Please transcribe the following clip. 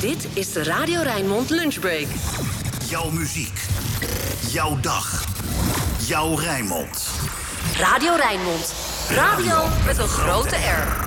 Dit is de Radio Rijnmond Lunchbreak. Jouw muziek. Jouw dag. Jouw Rijnmond. Radio Rijnmond. Radio met een grote R.